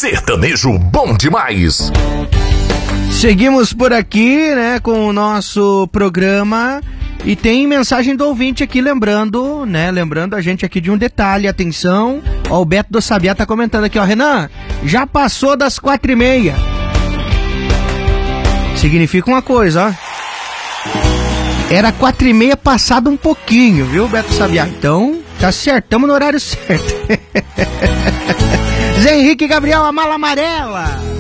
Sertanejo bom demais. Seguimos por aqui, né, com o nosso programa e tem mensagem do ouvinte aqui lembrando a gente aqui de um detalhe, atenção, ó, o Beto do Sabiá tá comentando aqui, ó, Renan, já passou das 4h30. Significa uma coisa, ó, era 4h30 passado um pouquinho, viu, Beto Sabiá? Então, tá certo, tamo no horário certo. Zé Henrique Gabriel, a mala amarela.